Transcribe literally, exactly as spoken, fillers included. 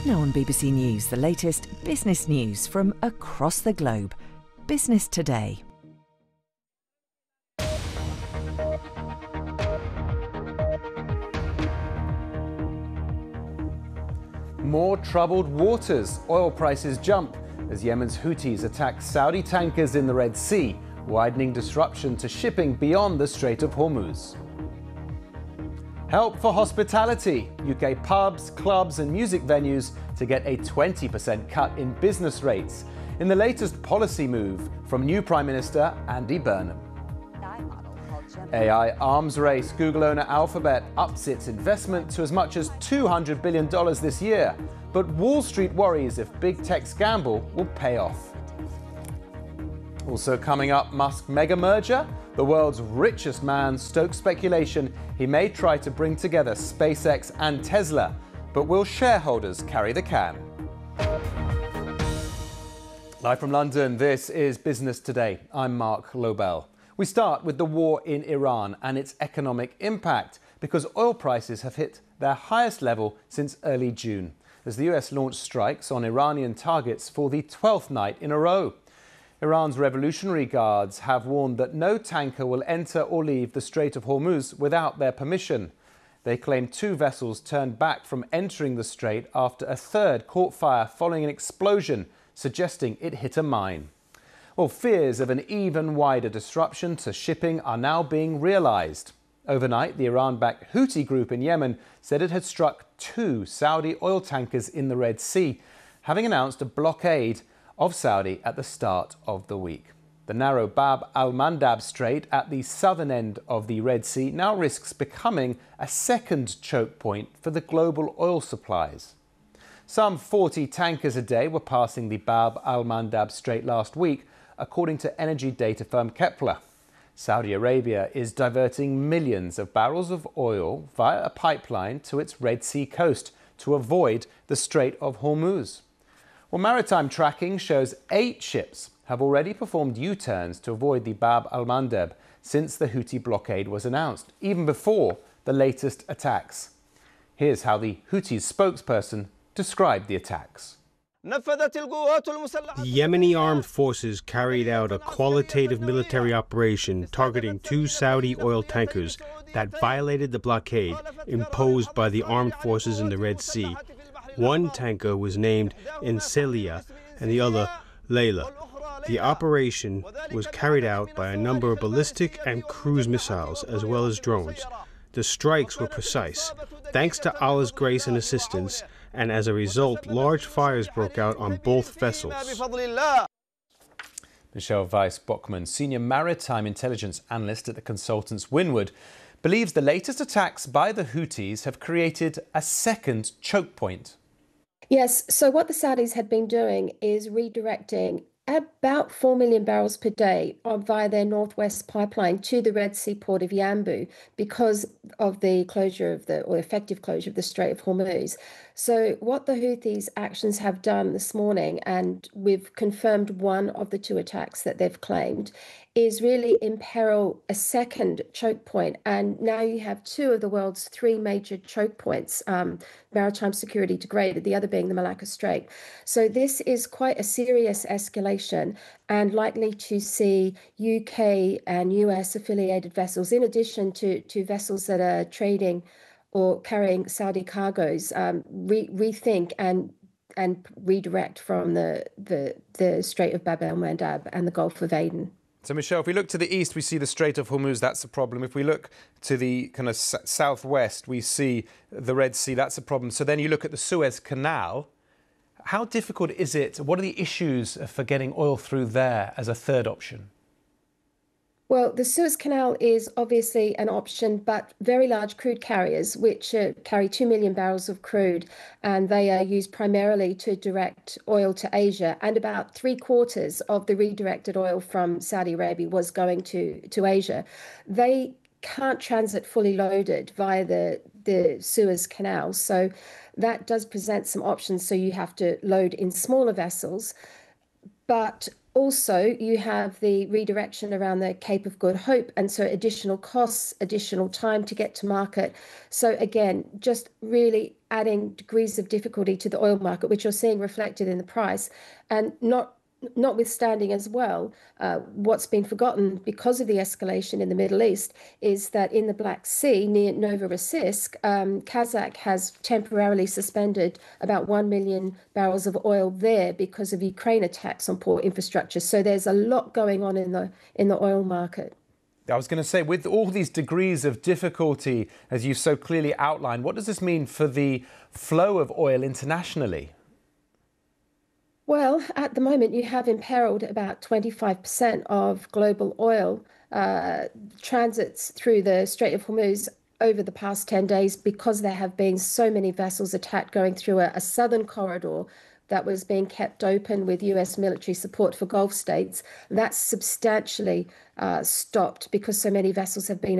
Now on B B C News, the latest business news from across the globe. Business Today. More troubled waters. Oil prices jump as Yemen's Houthis attack Saudi tankers in the Red Sea, widening disruption to shipping beyond the Strait of Hormuz. Help for hospitality. U K pubs, clubs and music venues to get a twenty percent cut in business rates in the latest policy move from new Prime Minister Andy Burnham. A I arms race. Google owner Alphabet ups its investment to as much as two hundred billion dollars this year. But Wall Street worries if big tech's gamble will pay off. Also coming up, Musk mega merger. The world's richest man stokes speculation he may try to bring together SpaceX and Tesla. But will shareholders carry the can? Live from London, this is Business Today. I'm Mark Lobel. We start with the war in Iran and its economic impact because oil prices have hit their highest level since early June as the U S launched strikes on Iranian targets for the twelfth night in a row. Iran's Revolutionary Guards have warned that no tanker will enter or leave the Strait of Hormuz without their permission. They claim two vessels turned back from entering the strait after a third caught fire following an explosion, suggesting it hit a mine. Well, fears of an even wider disruption to shipping are now being realised. Overnight, the Iran-backed Houthi group in Yemen said it had struck two Saudi oil tankers in the Red Sea, having announced a blockade of Saudi at the start of the week. The narrow Bab al-Mandab Strait at the southern end of the Red Sea now risks becoming a second choke point for the global oil supplies. Some forty tankers a day were passing the Bab al-Mandab Strait last week, according to energy data firm Kepler. Saudi Arabia is diverting millions of barrels of oil via a pipeline to its Red Sea coast to avoid the Strait of Hormuz. Well, maritime tracking shows eight ships have already performed U-turns to avoid the Bab al-Mandab since the Houthi blockade was announced, even before the latest attacks. Here's how the Houthis' spokesperson described the attacks. The Yemeni armed forces carried out a qualitative military operation targeting two Saudi oil tankers that violated the blockade imposed by the armed forces in the Red Sea. One tanker was named Enselia and the other Layla. The operation was carried out by a number of ballistic and cruise missiles as well as drones. The strikes were precise, thanks to Allah's grace and assistance, and as a result, large fires broke out on both vessels. Michelle Weiss-Bockman, Senior Maritime Intelligence Analyst at the consultants Windward, believes the latest attacks by the Houthis have created a second choke point. Yes, so what the Saudis had been doing is redirecting about four million barrels per day via their northwest pipeline to the Red Sea port of Yanbu because of the closure of the, or effective closure of the Strait of Hormuz. So what the Houthis' actions have done this morning, and we've confirmed one of the two attacks that they've claimed, is really imperil a second choke point. And now you have two of the world's three major choke points, um, maritime security degraded, the other being the Malacca Strait. So this is quite a serious escalation and likely to see U K and U S affiliated vessels, in addition to, to vessels that are trading or carrying Saudi cargoes, um, re- rethink and and redirect from the, the, the Strait of Bab el-Mandab and the Gulf of Aden. So, Michelle, if we look to the east, we see the Strait of Hormuz. That's a problem. If we look to the kind of s- southwest, we see the Red Sea. That's a problem. So then you look at the Suez Canal. How difficult is it? What are the issues for getting oil through there as a third option? Well, the Suez Canal is obviously an option, but very large crude carriers, which uh, carry two million barrels of crude, and they are used primarily to direct oil to Asia. And about three quarters of the redirected oil from Saudi Arabia was going to, to Asia. They can't transit fully loaded via the, the Suez Canal. So that does present some options. So you have to load in smaller vessels. But Also, you have the redirection around the Cape of Good Hope, and so additional costs, additional time to get to market. So again, just really adding degrees of difficulty to the oil market, which you're seeing reflected in the price, and not notwithstanding as well, uh, what's been forgotten because of the escalation in the Middle East is that in the Black Sea near Novorossiysk, um, Kazakh has temporarily suspended about one million barrels of oil there because of Ukraine attacks on port infrastructure. So there's a lot going on in the in the oil market. I was going to say, with all these degrees of difficulty, as you so clearly outlined, what does this mean for the flow of oil internationally? Well, at the moment, you have imperiled about twenty-five percent of global oil uh, transits through the Strait of Hormuz over the past ten days because there have been so many vessels attacked going through a, a southern corridor that was being kept open with U S military support for Gulf states. That's substantially uh, stopped because so many vessels have been